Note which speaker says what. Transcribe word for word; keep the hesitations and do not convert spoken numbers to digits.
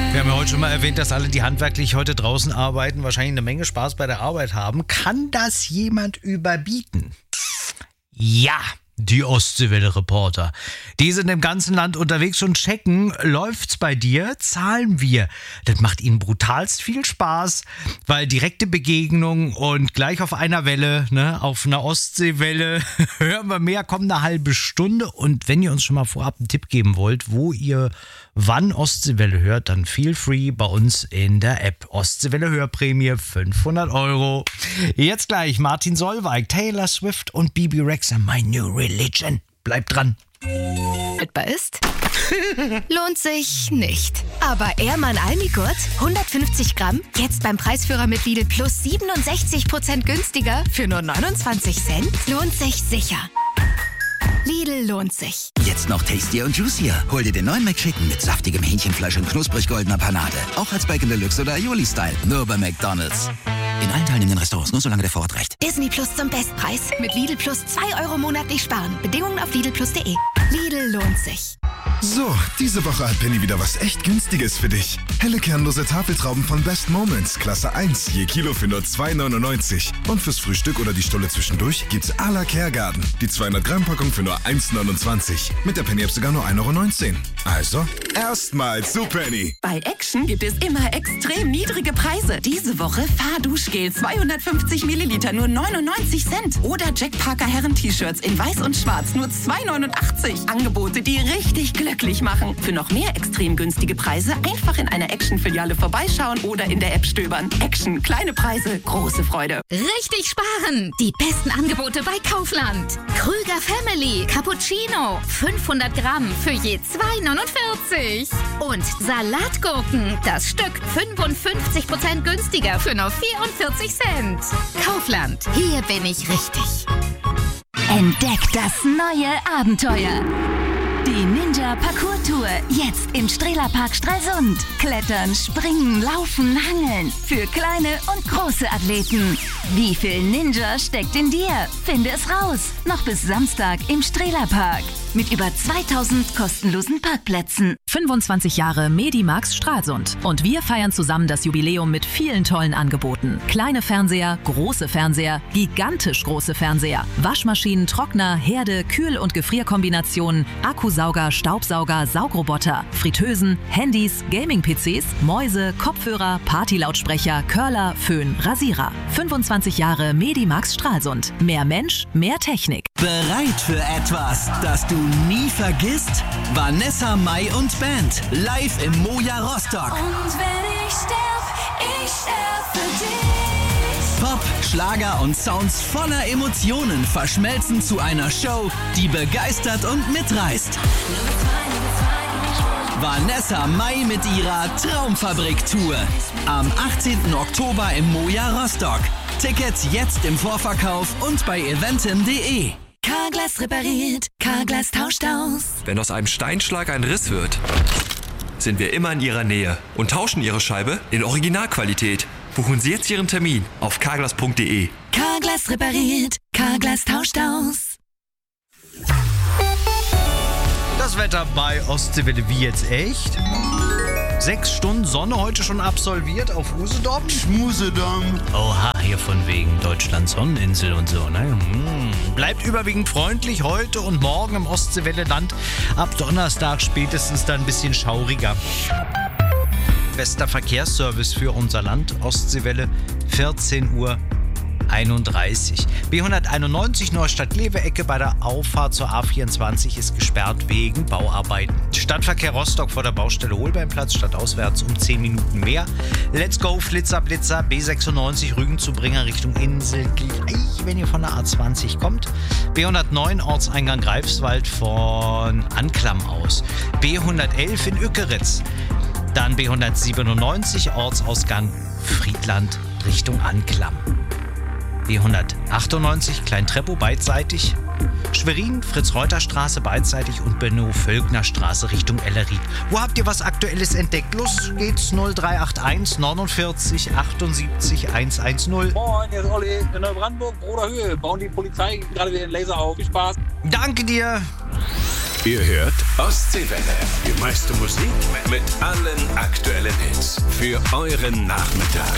Speaker 1: Wir haben ja heute schon mal erwähnt, dass alle, die handwerklich heute draußen arbeiten, wahrscheinlich eine Menge Spaß bei der Arbeit haben. Kann das jemand überbieten? Ja, die Ostseewelle-Reporter. Die sind im ganzen Land unterwegs und checken, läuft's bei dir, zahlen wir. Das macht ihnen brutalst viel Spaß, weil direkte Begegnung und gleich auf einer Welle, ne, auf einer Ostseewelle, hören wir mehr, kommt eine halbe Stunde. Und wenn ihr uns schon mal vorab einen Tipp geben wollt, wo ihr wann Ostseewelle hört, dann feel free bei uns in der App. Ostseewelle Hörprämie fünfhundert Euro. Jetzt gleich Martin Solveig, Taylor Swift und Bibi Rexha, My New Religion. Bleibt dran.
Speaker 2: Haltbar ist? Lohnt sich nicht. Aber Ehrmann Almigurt, hundertfünfzig Gramm, jetzt beim Preisführer mit Lidl Plus siebenundsechzig Prozent günstiger für nur neunundzwanzig Cent. Lohnt sich sicher. Lidl lohnt sich.
Speaker 3: Jetzt noch tastier und juicier. Hol dir den neuen McChicken mit saftigem Hähnchenfleisch und knusprig goldener Panade. Auch als Bacon Deluxe oder Aioli-Style. Nur bei McDonald's. In allen teilnehmenden Restaurants, nur solange der Vorrat reicht.
Speaker 2: Disney Plus zum Bestpreis. Mit Lidl Plus zwei Euro monatlich sparen. Bedingungen auf Lidl Plus punkt de. Lidl lohnt sich.
Speaker 4: So, diese Woche hat Penny wieder was echt Günstiges für dich. Helle kernlose Tafeltrauben von Best Moments, Klasse eins, je Kilo für nur zwei neunundneunzig. Und fürs Frühstück oder die Stulle zwischendurch gibt's à la Kergarten. Die zweihundert Gramm Packung für nur eins neunundzwanzig. Mit der Penny-App sogar nur ein Euro neunzehn. Also, erstmal zu Penny.
Speaker 5: Bei Action gibt es immer extrem niedrige Preise. Diese Woche Fahrduschgel zweihundertfünfzig Milliliter nur neunundneunzig Cent. Oder Jack Parker Herren-T-Shirts in weiß und schwarz nur zwei neunundachtzig. Angebote, die richtig glücklich machen. Für noch mehr extrem günstige Preise einfach in einer Action-Filiale vorbeischauen oder in der App stöbern. Action, kleine Preise, große Freude.
Speaker 2: Richtig sparen! Die besten Angebote bei Kaufland. Krüger Family Cappuccino, fünfhundert Gramm für je zwei neunundvierzig. Und Salatgurken, das Stück fünfundfünfzig Prozent günstiger für nur vierundvierzig Cent. Kaufland, hier bin ich richtig.
Speaker 6: Entdeckt das neue Abenteuer. Die Ninja Parkour Tour, jetzt im Strehlerpark Stralsund. Klettern, springen, laufen, hangeln. Für kleine und große Athleten. Wie viel Ninja steckt in dir? Finde es raus. Noch bis Samstag im Strehlerpark. Mit über zweitausend kostenlosen Parkplätzen.
Speaker 7: fünfundzwanzig Jahre Medimax Stralsund. Und wir feiern zusammen das Jubiläum mit vielen tollen Angeboten. Kleine Fernseher, große Fernseher, gigantisch große Fernseher, Waschmaschinen, Trockner, Herde, Kühl- und Gefrierkombinationen, Akkusauger, Staubsauger, Saugroboter, Fritteusen, Handys, Gaming-P Cs, Mäuse, Kopfhörer, Partylautsprecher, Curler, Föhn, Rasierer. fünfundzwanzig Jahre Medimax Stralsund. Mehr Mensch, mehr Technik.
Speaker 8: Bereit für etwas, das du nie vergisst? Vanessa Mai und Band, live im Moja Rostock.
Speaker 9: Und wenn ich sterb, ich sterb für dich.
Speaker 8: Pop, Schlager und Sounds voller Emotionen verschmelzen zu einer Show, die begeistert und mitreißt. Vanessa Mai mit ihrer Traumfabrik-Tour. Am achtzehnten Oktober im Moja Rostock. Tickets jetzt im Vorverkauf und bei eventim punkt de.
Speaker 2: Carglass repariert, Carglass tauscht aus.
Speaker 10: Wenn aus einem Steinschlag ein Riss wird, sind wir immer in Ihrer Nähe und tauschen Ihre Scheibe in Originalqualität. Buchen Sie jetzt Ihren Termin auf carglass punkt de.
Speaker 2: Carglass repariert, Carglass tauscht aus.
Speaker 1: Das Wetter bei Ostseewelle wie jetzt echt? Sechs Stunden Sonne heute schon absolviert auf Usedom.
Speaker 4: Schmusedom.
Speaker 1: Oha, hier von wegen Deutschland Sonneninsel und so, ne? Hm. Bleibt überwiegend freundlich heute und morgen im Ostseewelle-Land. Ab Donnerstag spätestens dann ein bisschen schauriger. Bester Verkehrsservice für unser Land, Ostseewelle, vierzehn Uhr einunddreißig. B hunderteinundneunzig Neustadt-Glewe-Ecke bei der Auffahrt zur A vierundzwanzig ist gesperrt wegen Bauarbeiten. Stadtverkehr Rostock vor der Baustelle Holbeinplatz stadtauswärts um zehn Minuten mehr. Let's go, Flitzer, Blitzer, B sechsundneunzig Rügenzubringer Richtung Insel gleich, wenn ihr von der A zwanzig kommt. B hundertneun Ortseingang Greifswald von Anklam aus. B hundertelf in Ückeritz. Dann B hundertsiebenundneunzig Ortsausgang Friedland Richtung Anklam. B hundertachtundneunzig Klein-Treppow beidseitig, Schwerin, Fritz-Reuter-Straße beidseitig und Benno-Völkner-Straße Richtung Ellery. Wo habt ihr was Aktuelles entdeckt? Los geht's, null drei acht eins neunundvierzig achtundsiebzig hundertzehn.
Speaker 11: Moin, hier ist Olli in Neubrandenburg, Bruderhöhe. Bauen die Polizei gerade wieder den Laser auf. Viel Spaß.
Speaker 1: Danke dir.
Speaker 4: Ihr hört
Speaker 12: Ostseewelle. Die meiste Musik mit allen aktuellen Hits. Für euren Nachmittag.